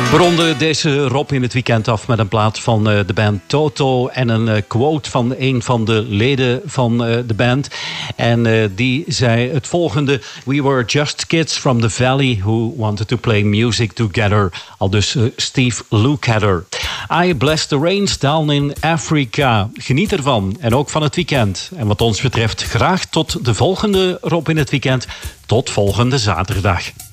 We ronden deze Rob in het weekend af met een plaat van de band Toto en een quote van een van de leden van de band. En die zei het volgende: "We were just kids from the valley who wanted to play music together." Aldus Steve Lukather. I bless the rains down in Africa. Geniet ervan en ook van het weekend. En wat ons betreft graag tot de volgende Rob in het weekend. Tot volgende zaterdag.